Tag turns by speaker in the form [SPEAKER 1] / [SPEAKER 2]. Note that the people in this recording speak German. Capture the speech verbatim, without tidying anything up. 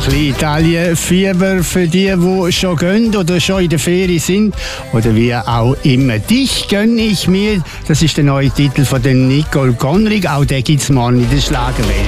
[SPEAKER 1] bisschen Italien-Fieber für die, die schon gehen oder schon in der Ferie sind oder wie auch immer. «Dich gönn ich mir», das ist der neue Titel von der Nicole Conrig. Auch den gibt es morgen in der Schlagerwelt.